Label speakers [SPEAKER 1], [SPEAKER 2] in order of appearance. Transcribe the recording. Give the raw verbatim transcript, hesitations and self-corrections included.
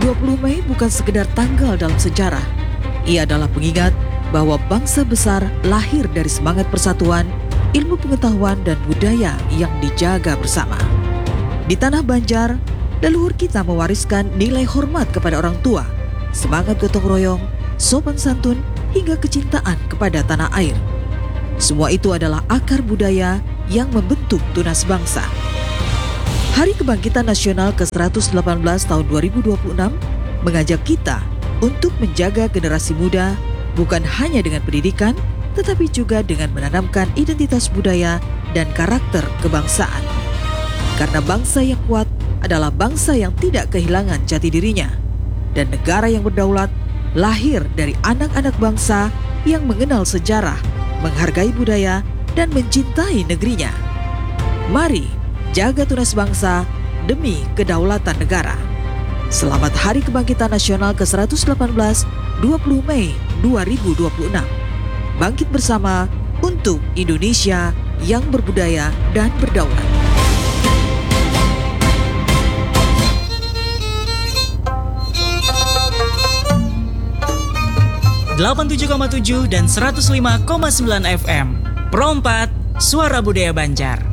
[SPEAKER 1] dua puluh Mei bukan sekedar tanggal dalam sejarah. Ia adalah pengingat bahwa bangsa besar lahir dari semangat persatuan, ilmu pengetahuan dan budaya yang dijaga bersama. Di tanah Banjar, leluhur kita mewariskan nilai hormat kepada orang tua, semangat gotong royong, sopan santun, hingga kecintaan kepada tanah air. Semua itu adalah akar budaya yang membentuk tunas bangsa. Hari Kebangkitan Nasional ke seratus delapan belas tahun dua ribu dua puluh enam mengajak kita untuk menjaga generasi muda bukan hanya dengan pendidikan, tetapi juga dengan menanamkan identitas budaya dan karakter kebangsaan. Karena bangsa yang kuat adalah bangsa yang tidak kehilangan jati dirinya, dan negara yang berdaulat lahir dari anak-anak bangsa yang mengenal sejarah, menghargai budaya, dan mencintai negerinya. Mari jaga tunas bangsa demi kedaulatan negara. Selamat Hari Kebangkitan Nasional ke seratus delapan belas, dua puluh Mei dua ribu dua puluh enam. Bangkit bersama untuk Indonesia yang berbudaya dan berdaulat.
[SPEAKER 2] delapan puluh tujuh koma tujuh dan seratus lima koma sembilan F M. Pro empat, Suara Budaya Banjar.